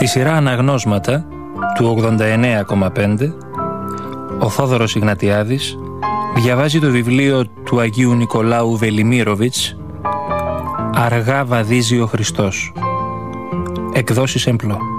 Στη σειρά αναγνώσματα του 89,5, ο Θόδωρος Ιγνατιάδης διαβάζει το βιβλίο του Αγίου Νικολάου Βελιμίροβιτς «Αργά βαδίζει ο Χριστός», εκδόσεις Εμπλό.